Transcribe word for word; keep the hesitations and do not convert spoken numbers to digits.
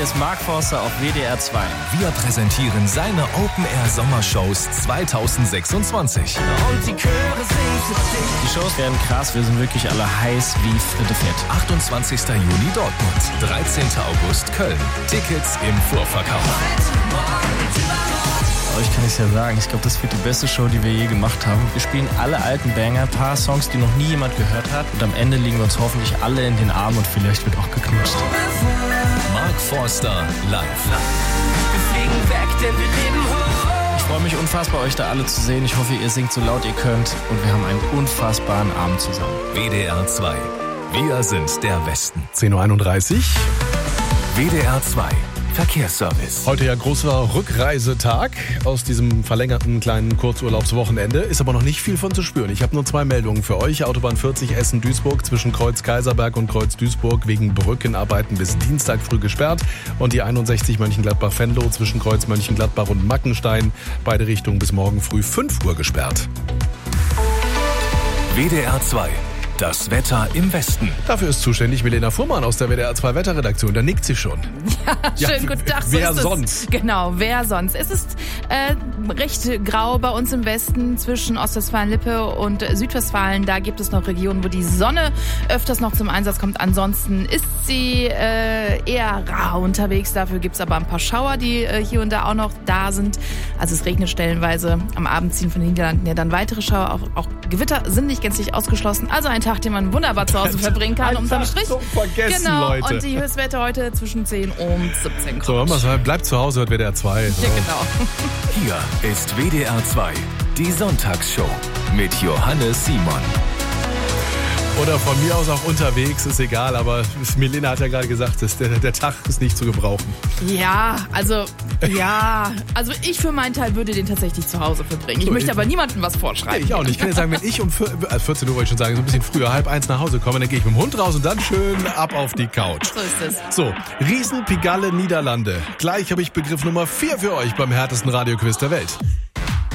Hier ist Mark Forster auf W D R zwei. Wir präsentieren seine Open-Air-Sommershows zweitausendsechsundzwanzig. Und die Chöre singen für dich. Die Shows werden krass, wir sind wirklich alle heiß wie Fritte Fett. achtundzwanzigster Juni Dortmund, dreizehnter August Köln. Tickets im Vorverkauf. Euch kann ich ja sagen, ich glaube, das wird die beste Show, die wir je gemacht haben. Wir spielen alle alten Banger, ein paar Songs, die noch nie jemand gehört hat. Und am Ende liegen wir uns hoffentlich alle in den Armen und vielleicht wird auch geknutscht. Mark Forster live. Wir fliegen weg, denn wir leben hoch. Ich freue mich unfassbar, euch da alle zu sehen. Ich hoffe, ihr singt so laut ihr könnt. Und wir haben einen unfassbaren Abend zusammen. W D R zwei. Wir sind der Westen. zehn Uhr einunddreißig. W D R zwei. Verkehrsservice. Heute ja großer Rückreisetag aus diesem verlängerten kleinen Kurzurlaubswochenende. Ist aber noch nicht viel von zu spüren. Ich habe nur zwei Meldungen für euch. Autobahn vierzig Essen-Duisburg zwischen Kreuz Kaiserberg und Kreuz Duisburg wegen Brückenarbeiten bis Dienstag früh gesperrt. Und die einundsechzig Mönchengladbach-Venlo zwischen Kreuz Mönchengladbach und Mackenstein. Beide Richtungen bis morgen früh fünf Uhr gesperrt. W D R zwei. Das Wetter im Westen. Dafür ist zuständig Milena Fuhrmann aus der W D R zwei Wetterredaktion. Da nickt sie schon. Ja, schönen guten Tag. So wer ist es. sonst? Genau, wer sonst? Es ist äh, recht grau bei uns im Westen zwischen Ostwestfalen-Lippe und Südwestfalen. Da gibt es noch Regionen, wo die Sonne öfters noch zum Einsatz kommt. Ansonsten ist sie äh, eher rau unterwegs. Dafür gibt es aber ein paar Schauer, die äh, hier und da auch noch da sind. Also es regnet stellenweise. Am Abend ziehen von den Niederlanden ja dann weitere Schauer. Auch, auch Gewitter sind nicht gänzlich ausgeschlossen. Also ein Tag, den man wunderbar zu Hause verbringen kann. Unterm Strich. Zum Vergessen, genau. Leute. Und die Höchstwerte heute zwischen zehn und siebzehn Grad. So, hör mal, bleibt zu Hause, hört W D R zwei. So. Ja, genau. Hier ist W D R zwei. Die Sonntagsshow mit Johannes Simon. Oder von mir aus auch unterwegs, ist egal, aber Milena hat ja gerade gesagt, dass der, der Tag ist nicht zu gebrauchen. Ja, also, ja, also ich für meinen Teil würde den tatsächlich zu Hause verbringen. Ich So, möchte ich- aber niemandem was vorschreiben. Ich auch nicht. Ich kann jetzt sagen, wenn ich um vier- äh, vierzehn Uhr wollte ich schon sagen, so ein bisschen früher, halb eins nach Hause komme, dann gehe ich mit dem Hund raus und dann schön ab auf die Couch. So ist es. So, Riesenpigalle Niederlande. Gleich habe ich Begriff Nummer vier für euch beim härtesten Radioquiz der Welt.